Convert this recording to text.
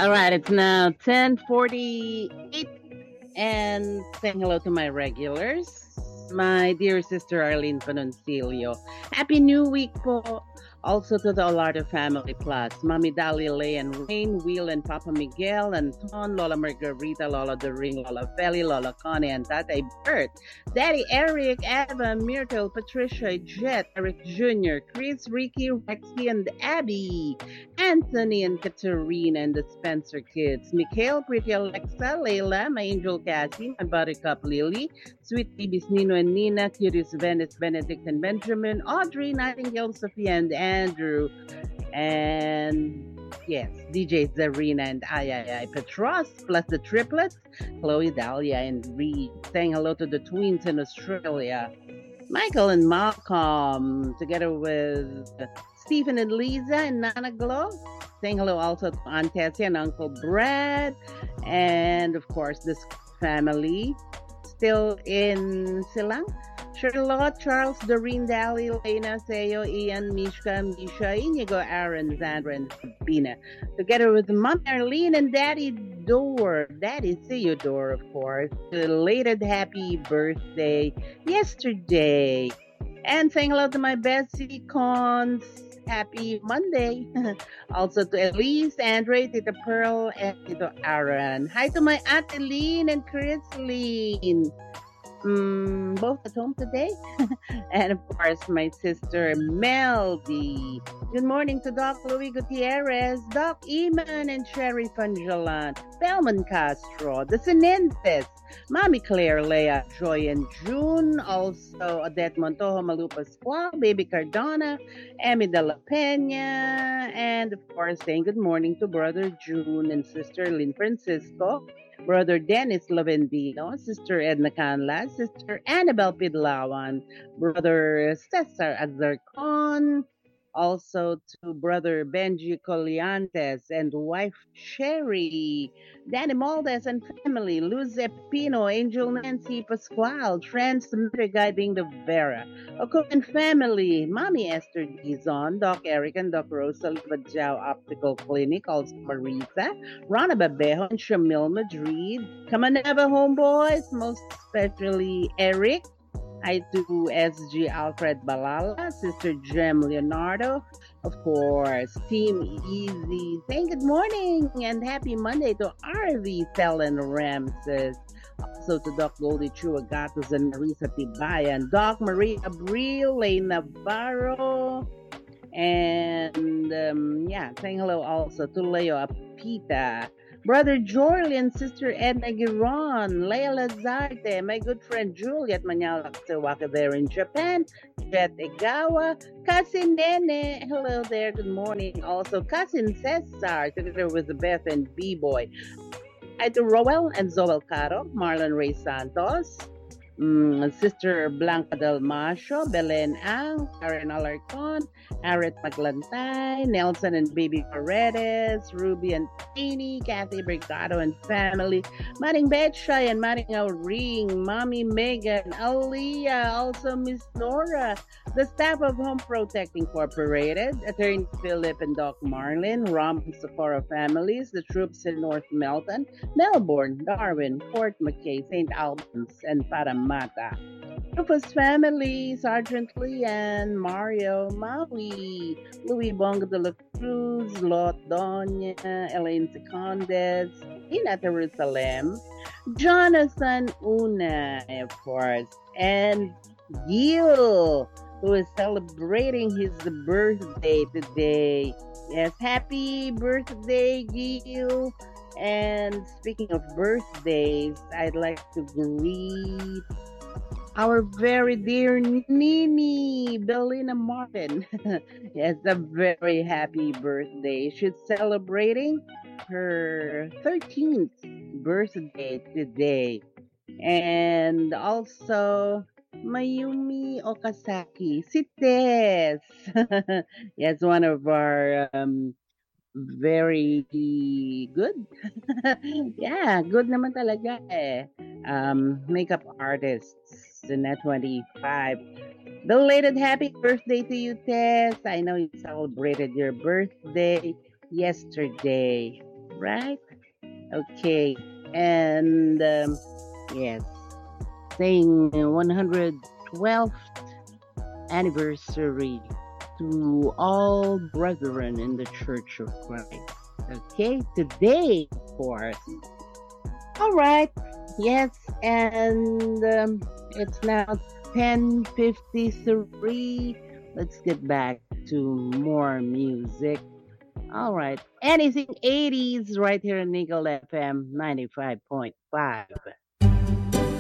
All right, it's now 10:48 and saying hello to my regulars. My dear sister Arlene Panoncilio. Happy New Week po. Also to the Olardo Family Plus. Mommy Dali, Lay and Rain, Will and Papa Miguel, Anton, Lola Margarita, Lola Doring, Lola Feli, Lola Connie, and Tatay Bert. Daddy Eric, Eva, Myrtle, Patricia, Jet, Eric Jr., Chris, Ricky, Rexy, and Abby. Anthony and Katerina and the Spencer kids. Mikhail, Pretty Alexa, Layla, my Angel Cassie, my Buttercup Lily, Sweet Babies Nino and Nina, Curious Venice, Benedict and Benjamin, Audrey, Nightingale, Sophia and Andrew, and yes, DJ Zarina and I Petros, plus the triplets, Chloe, Dahlia, and Reed. Saying hello to the twins in Australia. Michael and Malcolm, together with Stephen and Lisa and Nana Glow. Saying hello also to Aunt Tessie and Uncle Brad. And of course, this family still in Silang. Charlotte, Charles, Doreen, Dally, Lena, Seo, Ian, Mishka, Misha, Inigo, Aaron, Sandra, and Sabina. Together with Mom Arlene and Daddy Daddy Theodore, of course. Belated happy birthday yesterday. And saying hello to my Bessie Cons. Happy Monday. Also to Elise, Andre, Tita Pearl, and Tito Aaron. Hi to my Ate Lean and Chrisleen. Both at home today. And of course, my sister Meldy. Good morning to Doc Louis Gutierrez, Doc Eman and Sherry Fanjalan, Belman Castro, the Sinenses, Mommy Claire, Leah, Joy, and June. Also, Odette Montojo, Malupa Squaw, Baby Cardona, Emmy de la Pena. And of course, saying good morning to Brother June and Sister Lynn Francisco. Brother Dennis Lavendino, Sister Edna Canla, Sister Annabelle Pidlawan, Brother Cesar Azarcon, also to Brother Benji Colliantes and wife Sherry, Danny Maldes and family, Luz Epino, Angel Nancy Pascual, transmitter guiding the Vera, Okuan family, Mommy Esther Dizon, Doc Eric and Doc Rosa Bajao Optical Clinic, also Marisa, Rana Babejo and Shamil Madrid, Kamanava homeboys, most especially Eric. Hi to SG Alfred Balala, Sister Jem Leonardo, of course, Team Easy. Saying good morning and happy Monday to RV Thelen Ramses. Also to Doc Goldie Chua Gatos and Marisa Tibayan, Doc Maria Abril, Lane Navarro, and saying hello also to Leo Apita. Brother Jorlin, Sister Edna Giron, Leia Lazarte, my good friend Juliet Manyalak Sawaka there in Japan, Jet Egawa, Cousin Nene, hello there, good morning. Also, Cousin Cesar, together with Beth and B-Boy. Hi to Roel and Zoel Caro, Marlon Ray Santos, Sister Blanca Del Macho, Belen Ang, Karen Alarcon, Aret Maglantay, Nelson and Baby Paredes, Ruby and Tini, Kathy Brigado and family, Maring Betshai and Maring Ring, Mommy Megan, Aliyah, also Miss Nora, the staff of Home Protect Incorporated, Attorney Philip and Doc Marlin, Ram and Socorro families, the troops in North Melton, Melbourne, Darwin, Fort McKay, St. Albans, and Paramata. Rufus family, Sergeant Lee and Mario Maui, Louis Bongo de la Cruz, Lot Doña, Elaine Secondes, Ina Jerusalem, Jonathan Una, of course, and Gil, who is celebrating his birthday today. Yes, happy birthday, Gil. And speaking of birthdays, I'd like to greet our very dear Nini, Belina Martin. Yes, a very happy birthday. She's celebrating her 13th birthday today. And also, Mayumi Okazaki, si Tess. Yes, one of our very good. Yeah, good naman talaga eh. Makeup artists, Net 25. Belated happy birthday to you, Tess. I know you celebrated your birthday yesterday. right? Okay. And yes, saying 112th anniversary to all brethren in the Church of Christ. Okay, today, of course. All right. Yes, and it's now 10:53. Let's get back to more music. All right. Anything 80s right here in Eagle FM 95.5.